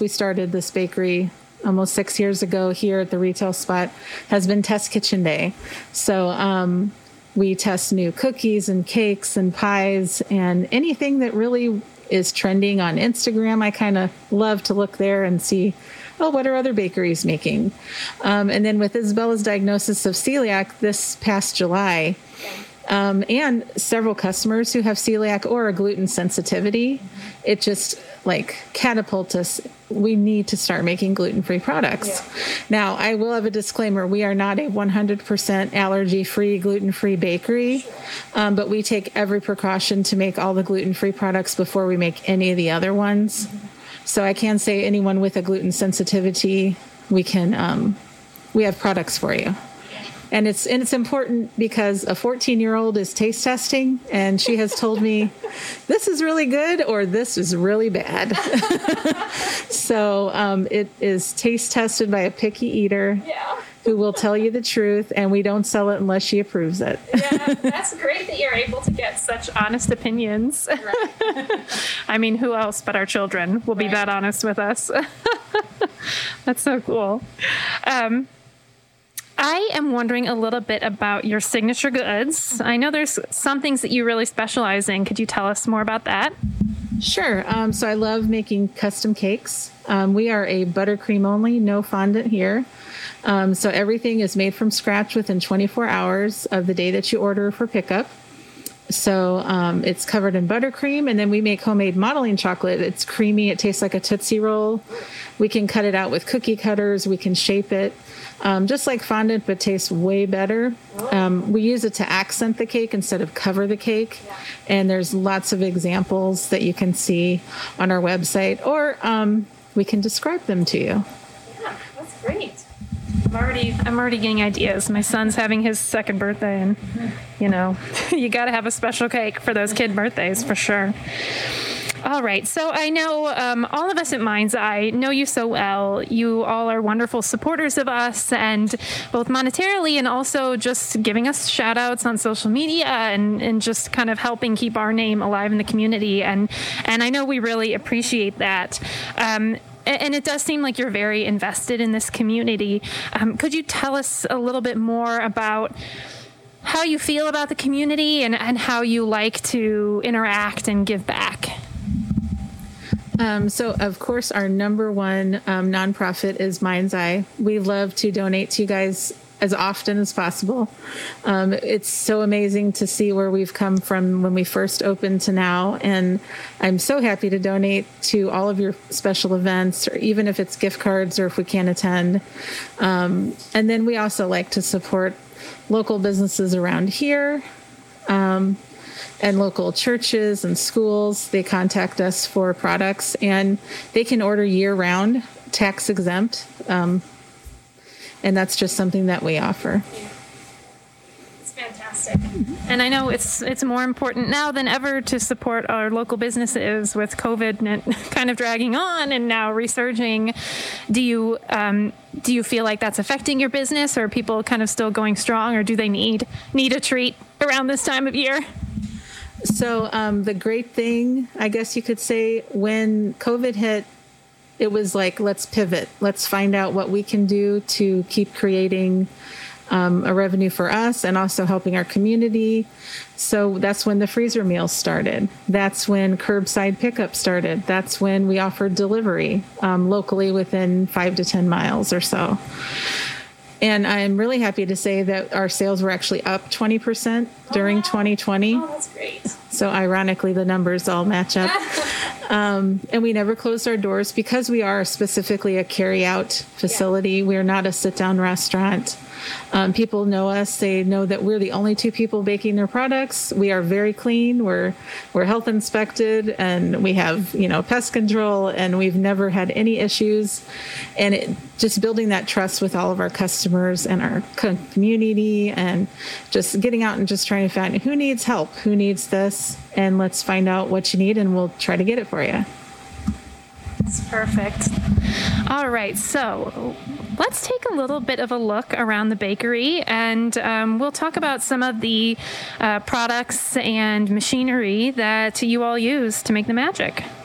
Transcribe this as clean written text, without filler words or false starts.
We started this bakery almost 6 years ago here at the retail spot, has been Test Kitchen Day. So we test new cookies and cakes and pies and anything that really is trending on Instagram. I kind of love to look there and see, what are other bakeries making? And then with Isabella's diagnosis of celiac this past July, and several customers who have celiac or a gluten sensitivity, it just catapult us. We need to start making gluten-free products. Yeah. Now, I will have a disclaimer. We are not a 100% allergy-free, gluten-free bakery, but we take every precaution to make all the gluten-free products before we make any of the other ones. Mm-hmm. So I can say anyone with a gluten sensitivity, we have products for you. And it's important because a 14-year-old is taste testing, and she has told me, this is really good or this is really bad. So it is taste tested by a picky eater who will tell you the truth, and we don't sell it unless she approves it. Yeah, that's great that you're able to get such honest opinions. Right. I mean, who else but our children will be that honest with us? That's so cool. I am wondering a little bit about your signature goods. I know there's some things that you really specialize in. Could you tell us more about that? Sure. So I love making custom cakes. We are a buttercream only, no fondant here. So everything is made from scratch within 24 hours of the day that you order for pickup. So it's covered in buttercream, and then we make homemade modeling chocolate. It's creamy. It tastes like a Tootsie Roll. We can cut it out with cookie cutters. We can shape it just like fondant, but tastes way better. We use it to accent the cake instead of cover the cake. And there's lots of examples that you can see on our website, or we can describe them to you. Yeah, that's great. I'm already getting ideas. My son's having his second birthday, and you got to have a special cake for those kid birthdays for sure. All right. So I know all of us at Mind's Eye know you so well. You all are wonderful supporters of us, and both monetarily and also just giving us shout outs on social media and just kind of helping keep our name alive in the community. And I know we really appreciate that. And it does seem like you're very invested in this community. Could you tell us a little bit more about how you feel about the community and how you like to interact and give back? So, of course, our number one nonprofit is Mind's Eye. We love to donate to you guys as often as possible. It's so amazing to see where we've come from when we first opened to now. And I'm so happy to donate to all of your special events, or even if it's gift cards or if we can't attend. And then we also like to support local businesses around here. And local churches and schools. They contact us for products, and they can order year-round, tax exempt, and that's just something that we offer. It's fantastic. And I know it's more important now than ever to support our local businesses with COVID kind of dragging on and now resurging. Do you feel like that's affecting your business, or are people kind of still going strong, or do they need a treat around this time of year? So the great thing, I guess you could say, when COVID hit, it was like, let's pivot. Let's find out what we can do to keep creating a revenue for us and also helping our community. So that's when the freezer meals started. That's when curbside pickup started. That's when we offered delivery locally within 5 to 10 miles or so. And I'm really happy to say that our sales were actually up 20% during 2020. Oh, that's great. So ironically, the numbers all match up. And we never closed our doors because we are specifically a carry-out facility. Yeah. We're not a sit-down restaurant. People know us. They know that we're the only two people baking their products. We are very clean. We're health inspected, and we have, pest control, and we've never had any issues. And just building that trust with all of our customers and our community, and just getting out and just trying to find who needs help, who needs this, and let's find out what you need, and we'll try to get it for you. That's perfect. All right, so let's take a little bit of a look around the bakery, and we'll talk about some of the products and machinery that you all use to make the magic.